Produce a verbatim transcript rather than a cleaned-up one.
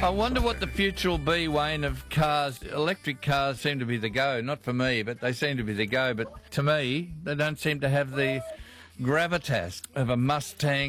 I wonder what the future will be, Wayne, of cars. Electric cars seem to be the go. Not for me, but they seem to be the go. But to me, they don't seem to have the gravitas of a Mustang